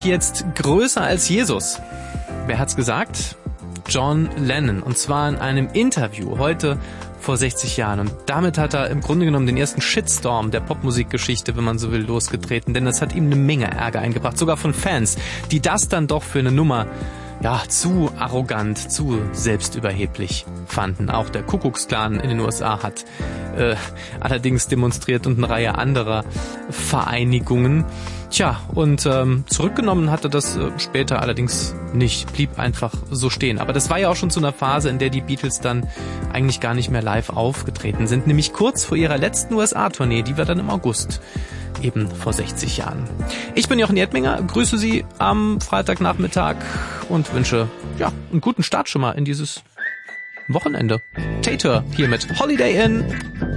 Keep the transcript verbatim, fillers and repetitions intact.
Jetzt größer als Jesus. Wer hat's gesagt? John Lennon. Und zwar in einem Interview heute vor sechzig Jahren. Und damit hat er im Grunde genommen den ersten Shitstorm der Popmusikgeschichte, wenn man so will, losgetreten. Denn das hat ihm eine Menge Ärger eingebracht. Sogar von Fans, die das dann doch für eine Nummer ja, zu arrogant, zu selbstüberheblich fanden. Auch der Kuckucksklan in den U S A hat äh, allerdings demonstriert und eine Reihe anderer Vereinigungen. Tja, und ähm, zurückgenommen hatte das äh, später allerdings nicht, blieb einfach so stehen. Aber das war ja auch schon zu einer Phase, in der die Beatles dann eigentlich gar nicht mehr live aufgetreten sind, nämlich kurz vor ihrer letzten U S A-Tournee, die war dann im August, eben vor sechzig Jahren. Ich bin Jochen Jedminger, grüße Sie am Freitagnachmittag und wünsche ja einen guten Start schon mal in dieses Wochenende. Tater hier mit Holiday Inn.